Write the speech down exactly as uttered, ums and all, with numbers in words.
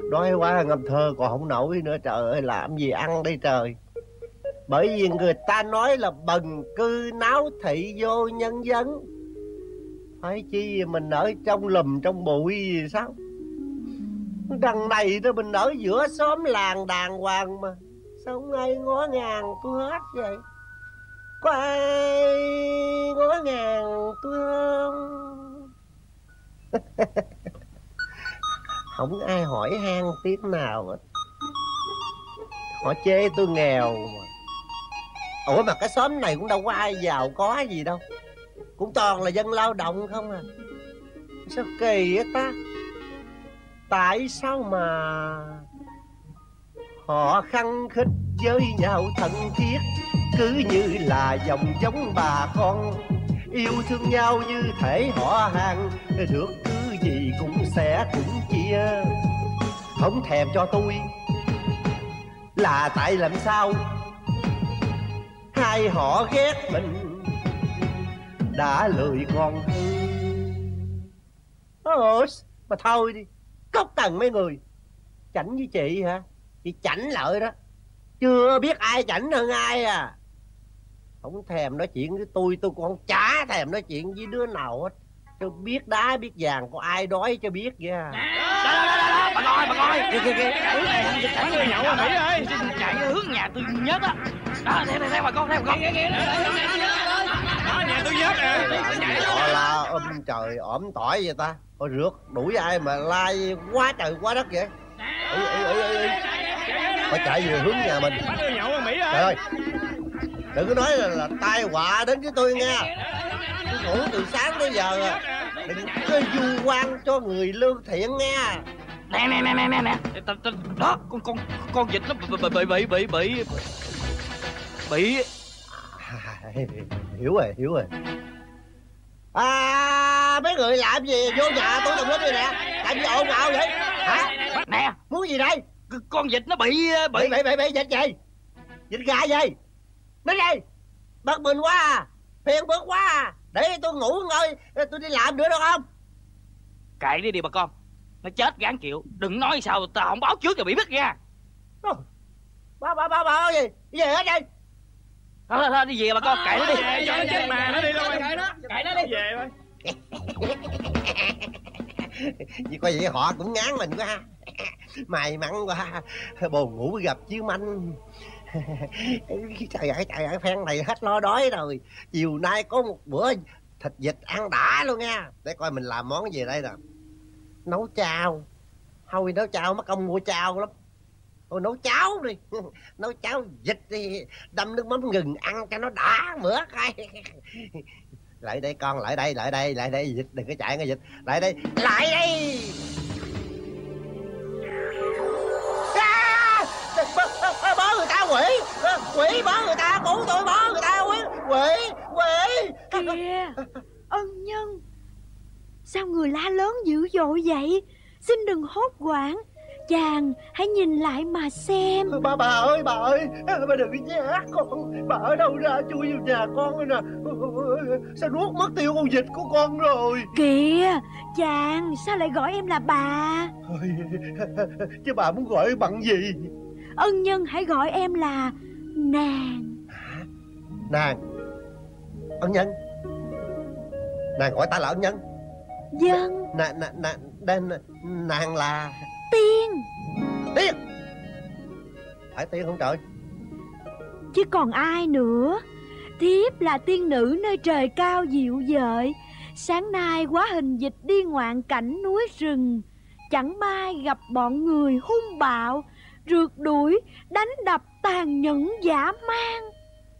Đói quá ngâm thơ còn không nổi nữa, trời ơi làm gì ăn đây trời. Bởi vì người ta nói là bần cư náo thị vô nhân dân, phải chi mình ở trong lùm trong bụi gì sao. Đằng này đó mình ở giữa xóm làng đàng hoàng mà sao không ai ngó ngàng tôi hết vậy? Có ai ngó ngàng tôi không? Không ai hỏi han tiếng nào hết. Họ chê tôi nghèo mà. Ủa mà cái xóm này cũng đâu có ai giàu có gì đâu, cũng toàn là dân lao động không à. Sao kỳ á ta? Tại sao mà họ khăng khít với nhau thân thiết, cứ như là dòng giống bà con, yêu thương nhau như thể họ hàng, được cứ gì cũng sẽ cũng chia. Không thèm cho tôi là tại làm sao hai họ ghét mình đã lười còn hơn. Ồ, mà thôi đi, cốc tầng mấy người. Chảnh với chị hả? Chị chảnh lợi đó, chưa biết ai chảnh hơn ai à. Không thèm nói chuyện với tôi, tôi còn chả thèm nói chuyện với đứa nào hết. Cho biết đá biết vàng, có ai đói cho biết vậy à. Đó, đó, đó, đó, bà coi, bà coi. Kìa, kìa, kìa. Cảnh người nhậu Mỹ ơi. Chạy hướng nhà tôi nhớ đó. Đó, theo, theo, theo bà con, theo bà con. Đó, nhà tôi nhớ nè. Họ la um trời ỏm tỏi vậy ta. Họ rượt đuổi ai mà lai quá trời quá đất vậy. Ý, ý, ý, ý, ý. Phải chạy về hướng nhà mình. Người nhậu Mỹ ơi. Trời ơi, đừng có nói là, là tai họa đến với tôi nha. Tôi ngủ từ sáng tới giờ à. Đừng có vu oan cho người lương thiện nha. Nè nè nè nè nè nè. Đó, con con con vịt nó bị bị bị bị bị bị à, hiểu rồi, hiểu rồi. À, mấy người làm gì vô nhà tôi đồng lớp đây nè? Làm gì ồn ào vậy? Hả? Nè, muốn gì đây? Con vịt nó bị bị bị bị bị vịt gì? Vịt gà gì? Nói đi. Bực mình quá à, phiền bực quá à. Để tôi ngủ ngơi, tôi đi làm nữa được không? Kệ đi đi bà con, nó chết gán chịu. Đừng nói sao tao không báo trước rồi bị biết nha. Báo báo báo báo gì? Cái gì hết đây? Thôi thôi thôi đi về bà con, kệ nó đi. Về cho nó chết mà nó đi đâu. Kệ nó, kệ nó đi. Về thôi. Vì coi vậy họ cũng ngán mình quá. May mắn quá, buồn ngủ gặp chiếu manh. Trời ơi trời ơi, phen này hết lo đói rồi. Chiều nay có một bữa thịt vịt ăn đã luôn nha. Để coi mình làm món gì đây nè. Nấu chao. Thôi nấu chao mất công mua chao lắm. Thôi nấu cháo đi. Nấu cháo vịt đi, đâm nước mắm gừng ăn cho nó đã mửa coi. Lại đây con, lại đây, lại đây, lại đây. Vịt đừng có chạy nghe vịt. Lại đây, lại đây. Bó người ta quỷ, quỷ bó người ta, cứu tôi, bó người ta quỷ, quỷ, quỷ. Kìa, ân nhân, sao người la lớn dữ dội vậy? Xin đừng hốt hoảng, chàng hãy nhìn lại mà xem. Bà bà ơi, bà ơi, bà đừng có nhát con. Bà ở đâu ra chui vào nhà con rồi nè. Sao nuốt mất tiêu con vịt của con rồi? Kìa, chàng sao lại gọi em là bà? Thôi, chứ bà muốn gọi bằng gì? Ân nhân hãy gọi em là nàng. Hả? Nàng? Ân nhân? Nàng gọi ta là ân nhân? Dân. Nàng, nàng, nàng, nàng, nàng là... Tiên. Tiên? Phải tiên không trời? Chứ còn ai nữa. Thiếp là tiên nữ nơi trời cao dịu dợi. Sáng nay hóa hình vịt đi ngoạn cảnh núi rừng, chẳng may gặp bọn người hung bạo, rượt đuổi, đánh đập tàn nhẫn dã man.